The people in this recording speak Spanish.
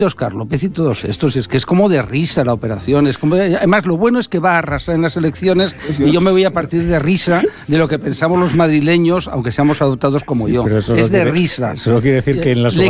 Óscar López y todos estos, es que es como de risa la operación, además lo bueno es que va a arrasar en las elecciones y yo me voy a partir de risa de lo que pensamos los madrileños, aunque seamos adoptados como yo, es de risa. Eso quiere decir que en las